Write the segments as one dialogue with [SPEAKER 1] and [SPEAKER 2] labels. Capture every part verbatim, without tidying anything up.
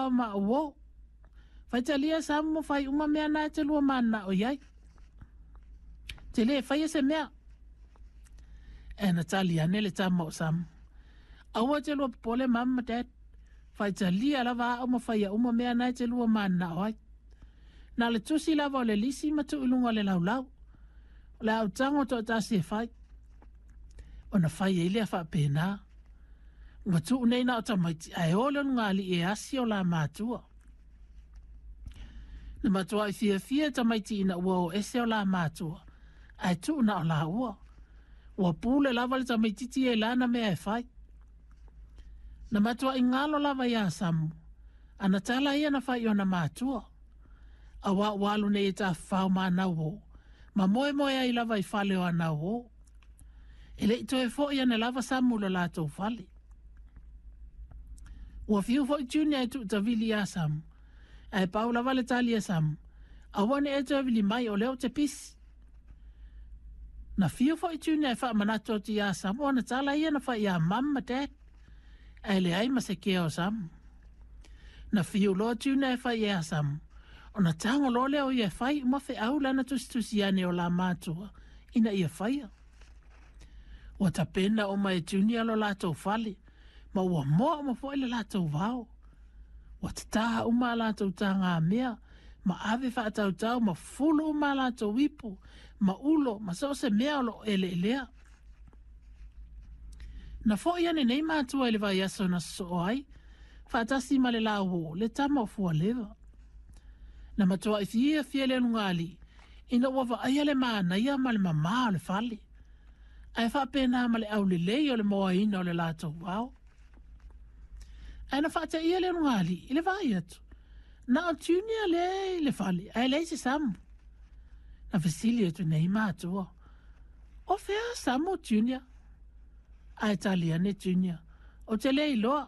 [SPEAKER 1] o ma o. Fai talia samu fai uma mea na te lua mana o iai. Te le fai se mea. E na talia nele tamo o samu. Aua te lua pole mama dad. Fai talia lava o ma fai uma mea na te lua mana o ai. Na le tusi lava o le lisi ma tu ilunga le lau lau. Le au tango to ta se fai. O na fai e le fa pena. Nga tu nei na o tamaiti. Ai ole ngali e asi o la matua. Na matua i fia fia tamaiti ina ua o ese o la matua. Ai tu na o la ua. Ua pule lava le tamaititi e lana mea e fai. Na matua i ngalo lava ia samu. Ana tala ia na fai o na matua. Awa walu ne e ta fau ma na wo. Ma moe moe ai lava i fale o ana wo. Ele ito e fo ia ne lava samu lo la tau fale. Ua fiu fo i junior e tu tavili ia samu. Ai pau lava le tali ia samu. Awane e tavili mai o leo te pisi. Na fiu fo i junior e fa manato ti ia samu. Ona tala ia na fa ia mamma dad. Ai le ai ma se kea o samu. Na fiu lo junior e fa ia samu. Ona tango lo leo ia fai. Uma fe au lana tusi tusi ane o la matua. Ina ia fai. Ua ta pena o mai junior lo la tau fale. Ma ua moa ma fo ile la tau vau. Ua ta taha uma la tau tanga mea. Ma ave fa tau tau ma fulu uma la tau wipu. Ma ulo ma so se mea lo ele elea. Na fo iane nei matua ile vai aso na so ai. Fa tasi ma le la uo le tama o fua leva. Na matua i fia fia le nungali. Ina ua va aia le maa na ia ma le mamaa o le fale. Ai fa pena ma le au le lei o le moa ina o le la tau vau. Ai na fata ia le nungali, ile vai atu. Na o tunia le le fale, ai le se samu. Na vesili atu nei mātua. O fea samu tunia. Ai talia ne tunia. O te le iloa.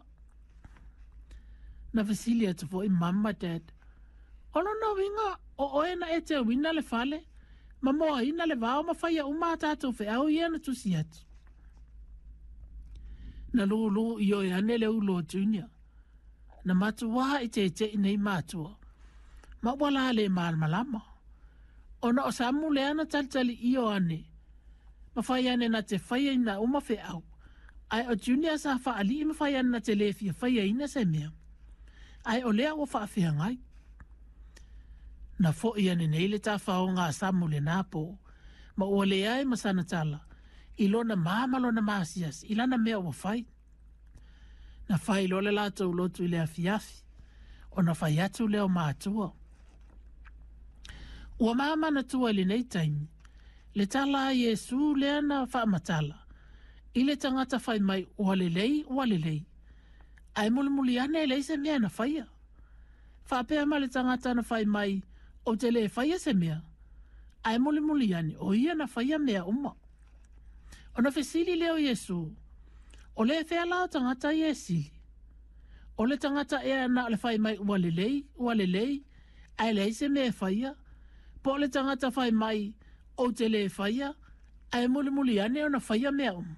[SPEAKER 1] Na vesili atu fo i mama dad. Ono na winga, o oena e te wina le fale. Ma moa ina le vao ma faya umata atu fe au ia na tusi atu. Na lulu i o e ane le ulo junior. Na matua i te te nei matua. Ma wala le mal malama. Ona o samu le ana talitali i o ane. Ma fai ane na te fai ina uma fe au. Ai o junior sa fa ali ma fai ane na te le fia fai ina se mea. Ai o lea o fa fia ngai. Na fo i ane nei le ta fao ngā samu le napo. Ma o le ai masana tala. Ilona mama lona masias. Ilana mea o fai. Na fai lo le lato lotu i le afiafi. O na fai atu leo mātua. Ua mama na tua li nei taimi. Le tala a Yesu le ana wha matala. I le tangata fai mai ua le lei, ua le lei. Ai muli muli ane lei se mea na faia. Wha pēa ma le tangata na fai mai o te le faia se mea. Ai muli muli ane o ia na faia mea uma. O na fesili leo Yesu. O le fea lao tangata i e sili. O le tangata e ana le fai mai ua le lei, ua le lei. Ai lei se mea faia. Po le tangata fai mai o te le faia. Ai muli muli ane o na faia mea uma.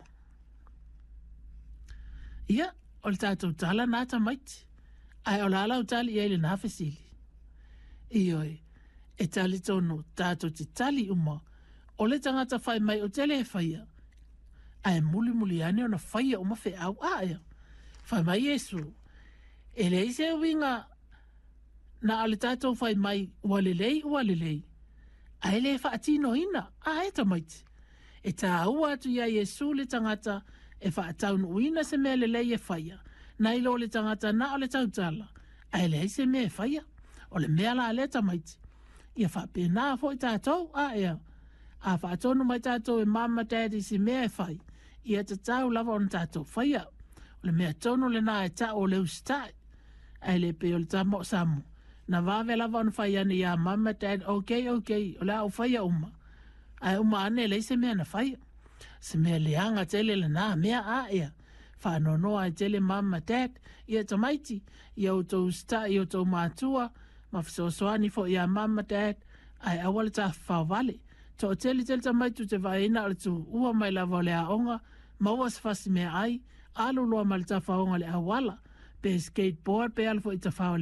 [SPEAKER 1] Ia, o le tātou tala nāta maiti. Ai o la ala o tali e le nā fesili. Ioi, e tali tono tātou te tali uma. O le tangata fai mai o te le faia. Ai muli muli ane o na faia uma fe au aia. Fai mai Yesu. E le ise winga na ale tātou fai mai ua le lei, ua le lei. Ai le fa atino ina, a e tamaiti. E tā ua atu ia Yesu le tangata e fa ataunu uina se mea le lei e faia. Na ilo le tangata na o le tautala. Ai le ise mea e faia. O le mea la le tamaiti. Ia fa pena fo i tātou, a ea. A fa atonu mai tātou e mama daddy si mea e fai. Ia te tau lava on tātou faia. O le mea tonu le na e ta o le ustai. Ai le pe o le tamo samu. Na vave lava on faia ni ia mama dad. Ok, ok. O le au faia uma. Ai uma ane le se mea na faia. Se mea leanga tele le na mea a ea. Fa no no ai tele mama dad. Ia tamaiti. Ia o tau ustai. Ia o tau mātua. Ma fisosoani fo ia mama dad. Ai awale ta whawale. To o tele tele tamaitu te vaina o tu ua mai lava le aonga. Maua se fasi mea ai. Alu loa ma le ta whaonga le awala. Pe skateboard pe alfo i ta whao